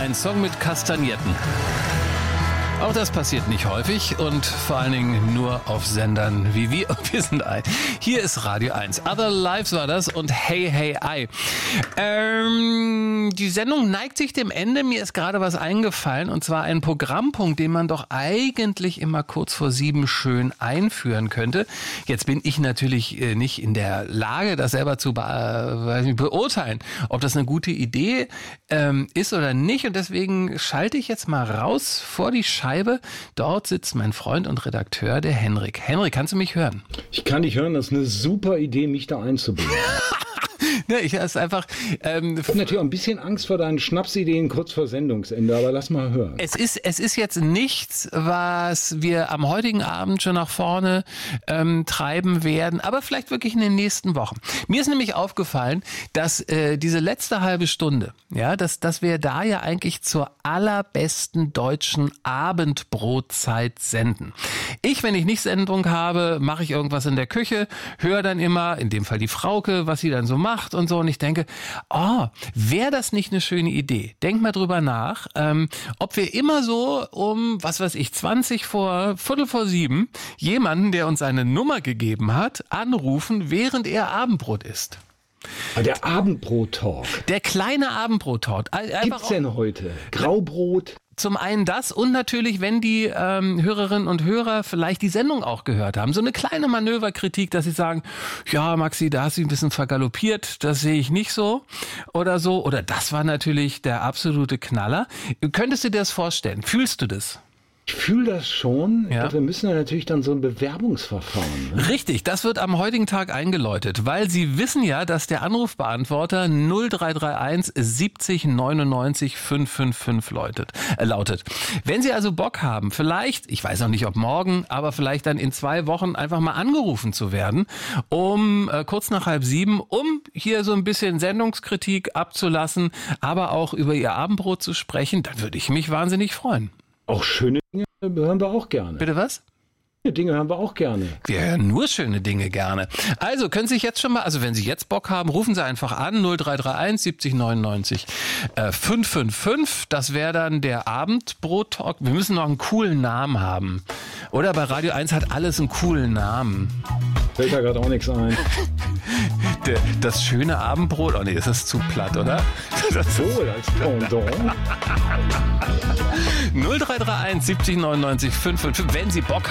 Ein Song mit Kastagnetten. Auch das passiert nicht häufig und vor allen Dingen nur auf Sendern wie wir. Wir sind ein. Hier ist Radio 1. Other Lives war das und Hey Hey Ei. Die Sendung neigt sich dem Ende. Mir ist gerade was eingefallen und zwar ein Programmpunkt, den man doch eigentlich immer kurz vor 7 schön einführen könnte. Jetzt bin ich natürlich nicht in der Lage, das selber zu beurteilen, ob das eine gute Idee ist oder nicht. Und deswegen schalte ich jetzt mal raus vor die Scheibe. Dort sitzt mein Freund und Redakteur, der Henrik. Henrik, kannst du mich hören? Ich kann dich hören, das ist eine super Idee, mich da einzubinden. Ja, ich habe einfach. Ich habe natürlich auch ein bisschen Angst vor deinen Schnapsideen kurz vor Sendungsende, aber lass mal hören. Es ist jetzt nichts, was wir am heutigen Abend schon nach vorne treiben werden, aber vielleicht wirklich in den nächsten Wochen. Mir ist nämlich aufgefallen, dass diese letzte halbe Stunde, ja, dass wir da ja eigentlich zur allerbesten deutschen Abendbrotzeit senden. Wenn ich nicht Sendung habe, mache ich irgendwas in der Küche, höre dann immer, in dem Fall die Frauke, was sie dann so macht und so. Und ich denke, wäre das nicht eine schöne Idee? Denk mal drüber nach, ob wir immer so um, 20 vor, Viertel vor 7, jemanden, der uns eine Nummer gegeben hat, anrufen, während er Abendbrot isst. Der Abendbrot-Talk. Der kleine Abendbrot-Talk. Gibt's denn heute? Graubrot? Zum einen das und natürlich, wenn die Hörerinnen und Hörer vielleicht die Sendung auch gehört haben. So eine kleine Manöverkritik, dass sie sagen, ja Maxi, da hast du ein bisschen vergaloppiert, das sehe ich nicht so. Oder das war natürlich der absolute Knaller. Könntest du dir das vorstellen? Fühlst du das? Ich fühle das schon. Ja. Ich glaube, wir müssen ja natürlich dann so ein Bewerbungsverfahren. Ne? Richtig, das wird am heutigen Tag eingeläutet, weil Sie wissen ja, dass der Anrufbeantworter 0331 70 99 555 lautet. Wenn Sie also Bock haben, vielleicht, ich weiß noch nicht ob morgen, aber vielleicht dann in 2 Wochen einfach mal angerufen zu werden, um kurz nach 6:30, um hier so ein bisschen Sendungskritik abzulassen, aber auch über Ihr Abendbrot zu sprechen, dann würde ich mich wahnsinnig freuen. Auch schöne Dinge hören wir auch gerne. Bitte was? Schöne Dinge hören wir auch gerne. Wir hören nur schöne Dinge gerne. Also können Sie sich jetzt schon mal, wenn Sie jetzt Bock haben, rufen Sie einfach an 0331 70 99 555. Das wäre dann der Abendbrot-Talk. Wir müssen noch einen coolen Namen haben. Oder bei Radio 1 hat alles einen coolen Namen. Fällt da gerade auch nichts ein. Das schöne Abendbrot. Oh nee, ist das zu platt, oder? Wohl als Pendant. 0331 70 99 555. Wenn Sie Bock haben.